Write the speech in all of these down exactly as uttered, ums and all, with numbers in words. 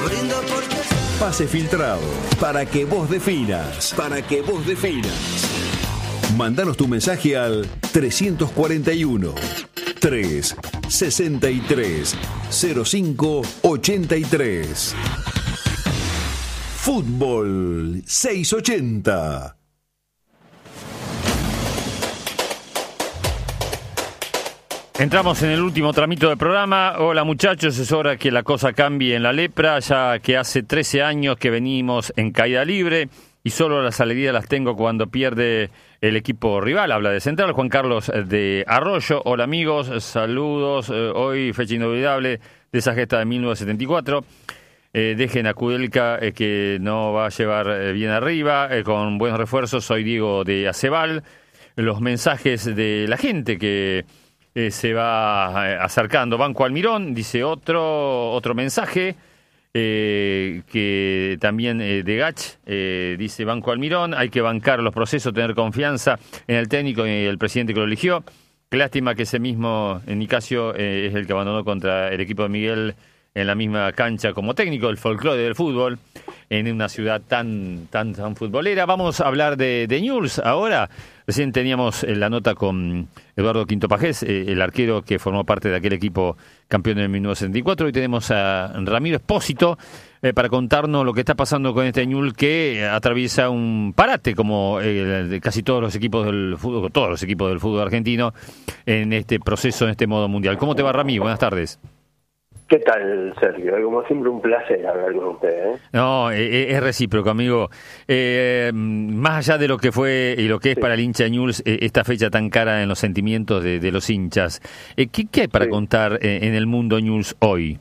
Pase filtrado, para que vos definas, para que vos definas. Mándanos tu mensaje al trescientos cuarenta y uno, trescientos sesenta y tres, cero cinco ochenta y tres. Fútbol seiscientos ochenta. Entramos en el último tramito del programa. Hola muchachos, es hora que la cosa cambie en la lepra, ya que hace trece años que venimos en caída libre y solo las alegrías las tengo cuando pierde el equipo rival. Habla de Central, Juan Carlos de Arroyo. Hola amigos, saludos. Eh, hoy fecha inolvidable de esa gesta de mil novecientos setenta y cuatro. Eh, dejen a Kudelka, eh, que no va a llevar eh, bien arriba, eh, con buenos refuerzos. Soy Diego de Acebal. Los mensajes de la gente que Eh, se va eh, acercando. Banco Almirón, dice otro otro mensaje, eh, que también eh, de Gach, eh, dice Banco Almirón, hay que bancar los procesos, tener confianza en el técnico y el presidente que lo eligió. Qué lástima que ese mismo Nicasio eh, es el que abandonó contra el equipo de Miguel en la misma cancha como técnico, el folclore del fútbol, en una ciudad tan tan tan futbolera. Vamos a hablar de, de Newell's ahora. Recién teníamos la nota con Eduardo Quinto Pajés, eh, el arquero que formó parte de aquel equipo campeón en mil novecientos setenta y cuatro. Hoy tenemos a Ramiro Espósito eh, para contarnos lo que está pasando con este Newell's que atraviesa un parate como eh, de casi todos los equipos del fútbol, todos los equipos del fútbol argentino en este proceso, en este modo mundial. ¿Cómo te va, Ramí? Buenas tardes. ¿Qué tal, Sergio? Como siempre, un placer hablar con usted, ¿eh? No, eh, es recíproco, amigo. Eh, más allá de lo que fue y lo que es sí. para el hincha de Newell's, eh, esta fecha tan cara en los sentimientos de, de los hinchas, eh, ¿qué, ¿qué hay para sí. contar eh, en el mundo Newell's hoy?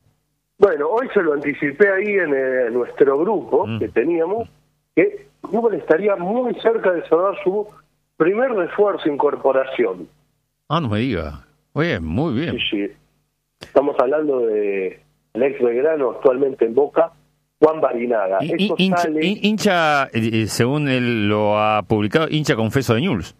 Bueno, hoy se lo anticipé ahí en eh, nuestro grupo mm. que teníamos, que Newell's estaría muy cerca de cerrar su primer refuerzo, incorporación. Ah, no me diga. Oye, muy bien. Sí, sí. Estamos hablando de el ex Belgrano, actualmente en Boca, Juan Barinaga. Y, Esto hincha, sale... hincha eh, según él lo ha publicado, hincha confeso de Newell's.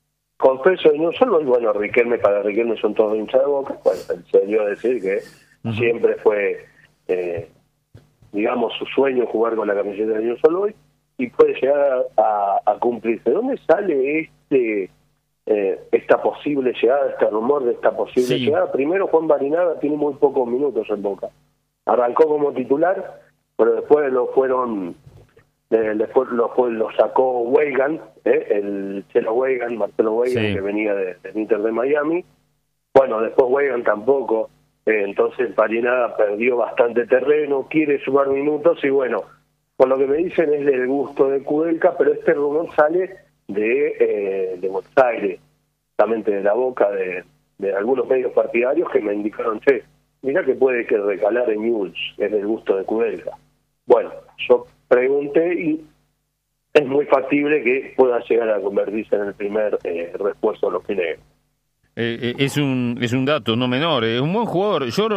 Confeso de Newell's, solo, bueno, Riquelme, para Riquelme son todos hinchas de Boca. Bueno, se dio a decir que uh-huh. siempre fue, eh, digamos, su sueño jugar con la camiseta de Newell's hoy y puede llegar a, a cumplirse. ¿De dónde sale este... Eh, esta posible llegada, este rumor de esta posible sí. llegada? Primero, Juan Barinaga tiene muy pocos minutos en Boca. Arrancó como titular, pero después lo fueron, eh, después lo, fue, lo sacó Weigand, eh, el Chelo Weigand, Marcelo Weigand, sí. que venía de, del Inter de Miami. Bueno, después Weigand tampoco, eh, entonces Barinaga perdió bastante terreno, quiere sumar minutos y bueno, por lo que me dicen es del gusto de Kudelka, pero este rumor sale de eh, de Buenos Aires, justamente de la boca de, de algunos medios partidarios que me indicaron, che, mirá que puede que recalar en Newell's, es del gusto de Kudelka. Bueno, yo pregunté y es muy factible que pueda llegar a convertirse en el primer eh, refuerzo de los finegros. Eh, eh, es un es un dato no menor, es un buen jugador. Yo